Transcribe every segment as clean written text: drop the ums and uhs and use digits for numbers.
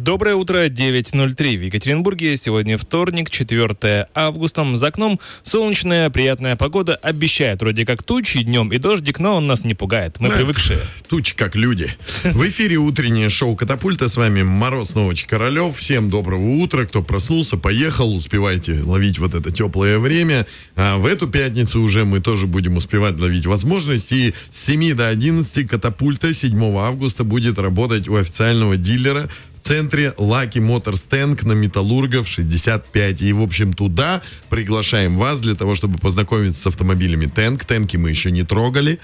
Доброе утро, 9:03 в Екатеринбурге. Сегодня вторник, 4 августа. За окном солнечная, приятная погода. Обещает вроде как тучи днем и дождик, но он нас не пугает. Мы привыкшие. Тучи как люди. В эфире утреннее шоу «Катапульта». С вами Мороз Новыч Королев. Всем доброго утра. Кто проснулся, поехал. Успевайте ловить вот это теплое время. А в эту пятницу уже мы тоже будем успевать ловить возможности. И с 7 до 11 «Катапульта» 7 августа будет работать у официального дилера в центре Lucky Motors Tank на Металлургов 65. И, в общем, туда приглашаем вас для того, чтобы познакомиться с автомобилями Tank. Тенки мы еще не трогали.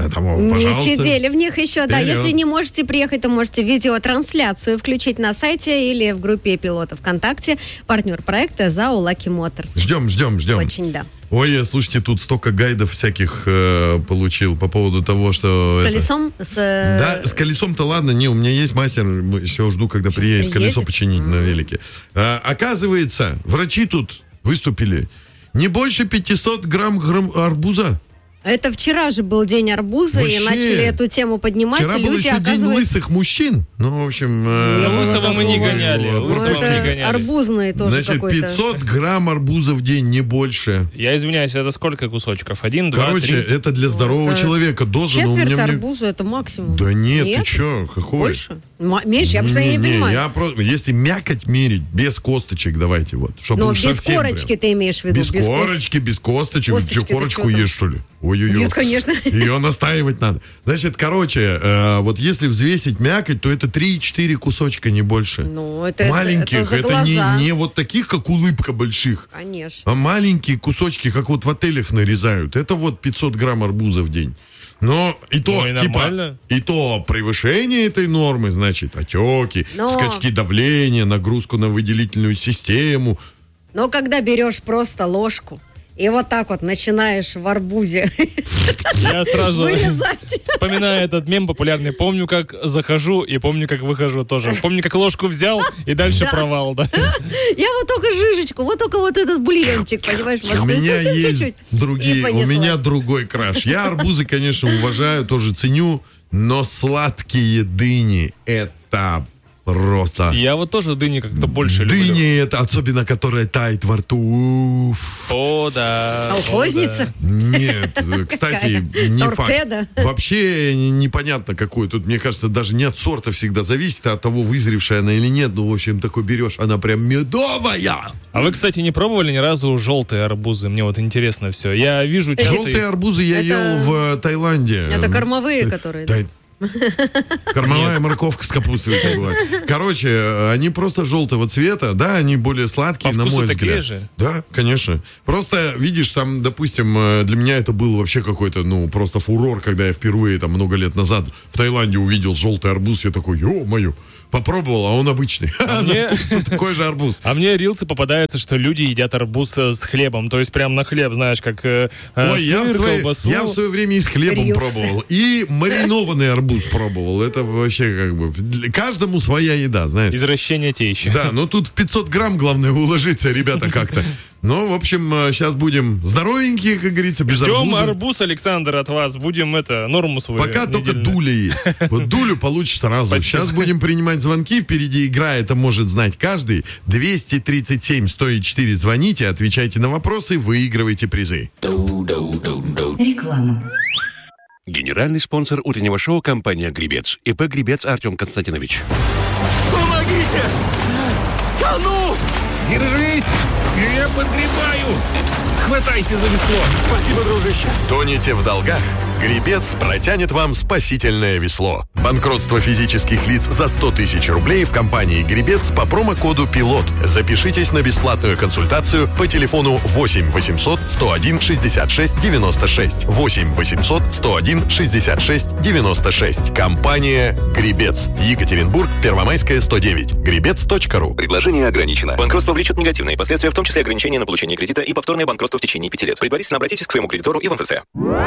Не сидели в них еще, да. Если не можете приехать, то можете видеотрансляцию включить на сайте или в группе пилотов ВКонтакте. Партнер проекта ЗАО Lucky Motors. Ждем. Очень, да. Ой, слушайте, тут столько гайдов всяких получил по поводу того, что... С колесом? Да, с колесом-то ладно. Не, у меня есть мастер, еще жду, когда приедет колесо починить на велике. Оказывается, врачи тут выступили. Не больше 500 грамм арбуза. Это вчера же был день арбуза, вообще, и начали эту тему поднимать. Вчера был еще день лысых мужчин. Ну, в общем... Просто мы не гоняли. Арбузные тоже. Значит, какой-то. 500 грамм арбуза в день, не больше. Я извиняюсь, это сколько кусочков? 1, 2, 3? Короче, это для здорового человека доза. Четверть арбуза это максимум. Да нет, ты что, какой? Больше? Меньше? Я просто не понимаю. Если мякоть мерить, без косточек давайте вот. Но без корочки ты имеешь в виду? Без корочки, без косточек. Ты что, корочку ешь, что ли? Ой-ой-ой. Нет, конечно. Ее настаивать надо. Значит, короче, вот если взвесить мякоть, то это 3-4 кусочка, не больше. Ну, это маленьких. Это не вот таких, как улыбка больших. Конечно. А маленькие кусочки, как вот в отелях нарезают. Это вот 500 грамм арбуза в день. Но и то, и то превышение этой нормы, значит, отеки, скачки давления, нагрузку на выделительную систему. Но когда берешь просто ложку и вот так вот начинаешь в арбузе я сразу вылезать. Вспоминаю этот мем популярный. Помню, как захожу и помню, как выхожу тоже. Помню, как ложку взял и дальше провал, да. Я вот только жижечку, вот только вот этот бульончик, понимаешь? У меня есть у меня другой краш. Я арбузы, конечно, уважаю, тоже ценю, но сладкие дыни — это... Просто. Я вот тоже дыни как-то больше люблю. Дыни это, особенно, которая тает во рту. Уф. О, да. Колхозница? Нет, кстати, не торпеда. Факт. Вообще непонятно какой. Тут, мне кажется, даже не от сорта всегда зависит, а от того, вызревшая она или нет. Ну, в общем, такой берешь, она прям медовая. А вы, кстати, не пробовали ни разу желтые арбузы? Мне вот интересно все. Я вижу часто... Желтые арбузы я ел в Таиланде. Это кормовые, которые... Кормовая морковка с капустой. Короче, они просто желтого цвета, да, они более сладкие, на мой взгляд. Такие же? Да, конечно. Просто, видишь, там, допустим, для меня это был вообще какой-то, просто фурор, когда я впервые, там, много лет назад в Таиланде увидел желтый арбуз, я такой, ё-моё. Попробовал, а он обычный. Такой же арбуз. А мне рилсы попадается, что люди едят арбуз с хлебом. То есть прям на хлеб, знаешь, как сыр, колбасу. Я в свое время и с хлебом пробовал. И маринованный арбуз пробовал. Это вообще как бы... Каждому своя еда, знаешь. Извращение те еще. Да, но тут в 500 грамм главное уложиться, ребята, как-то. Ну, в общем, сейчас будем здоровенькие, как говорится, без арбуза. Ждем арбуз, Александр, от вас. Будем норму свою. Пока только дуля есть. Вот дулю получишь сразу. Спасибо. Сейчас будем принимать звонки. Впереди игра, это может знать каждый. 237-104. Звоните, отвечайте на вопросы, выигрывайте призы. Реклама. Генеральный спонсор утреннего шоу — компания «Гребец». ИП «Гребец» Артем Константинович. Помогите! Тону! Держись! Я подгребаю! Хватайся за весло! Спасибо, дружище! Тонете в долгах? Гребец протянет вам спасительное весло. Банкротство физических лиц за 100 тысяч рублей в компании «Гребец» по промокоду «Пилот». Запишитесь на бесплатную консультацию по телефону 8 800 101 66 96. 8 800 101 66 96. Компания «Гребец». Екатеринбург, Первомайская, 109. Гребец.ру. Предложение ограничено. Банкротство влечет негативные последствия, в том числе ограничение на получение кредита и повторное банкротство в течение 5 лет. Предварительно обратитесь к своему кредитору и в МФЦ.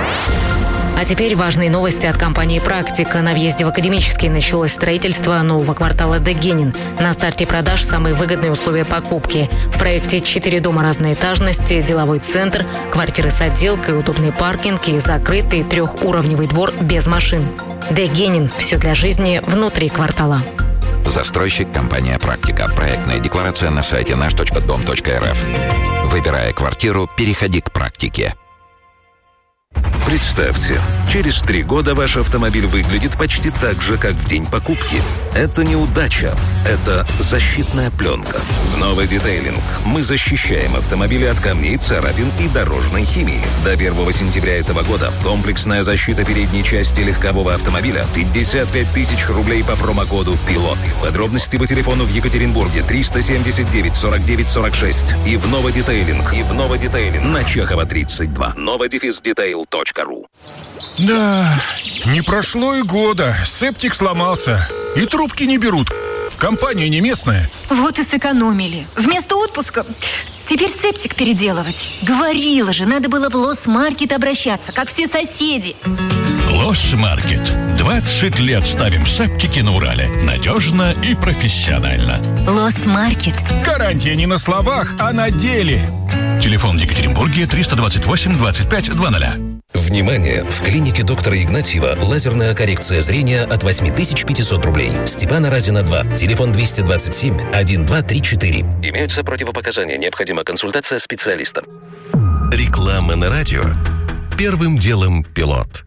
А теперь важные новости от компании «Практика». На въезде в Академический началось строительство нового квартала Дегенин. На старте продаж самые выгодные условия покупки. В проекте 4 дома разной этажности, деловой центр, квартиры с отделкой, удобный паркинг и закрытый 3-уровневый двор без машин. Дегенин. Все для жизни внутри квартала. Застройщик компания «Практика». Проектная декларация на сайте наш.дом.рф. Выбирая квартиру, переходи к «Практике». Представьте, через 3 года ваш автомобиль выглядит почти так же, как в день покупки. Это не удача, это защитная пленка. В новый детейлинг мы защищаем автомобили от камней, царапин и дорожной химии. До 1 сентября этого года комплексная защита передней части легкового автомобиля 55 тысяч рублей по промокоду «Пилот». Подробности по телефону в Екатеринбурге 379 49 46 и в новый детейлинг. На Чехова 32. Novodefisdetail.ru. Да, не прошло и года. Септик сломался. И трубки не берут. Компания не местная. Вот и сэкономили. Вместо отпуска теперь септик переделывать. Говорила же, надо было в Лос-Маркет обращаться, как все соседи. Лос-Маркет. 20 лет ставим септики на Урале. Надежно и профессионально. Лос-Маркет. Гарантия не на словах, а на деле. Телефон в Екатеринбурге 328 25 00. Внимание! В клинике доктора Игнатьева лазерная коррекция зрения от 8500 рублей. Степана Разина 2. Телефон 227 1234. Имеются противопоказания. Необходима консультация специалиста. Реклама на радио. Первым делом «Пилот».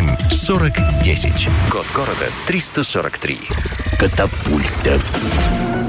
357-40-10. Код города 343. Катапульта.